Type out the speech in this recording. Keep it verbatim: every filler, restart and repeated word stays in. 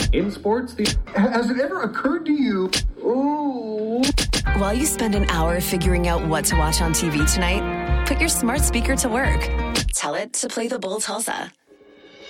In sports, the... has it ever occurred to you? Ooh. While you spend an hour figuring out what to watch on T V tonight, put your smart speaker to work. Tell it to play the Bull Tulsa.